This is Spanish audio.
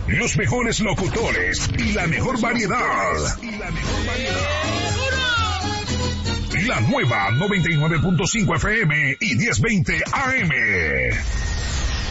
los mejores locutores y la mejor variedad. La nueva 99.5 FM y 1020 AM.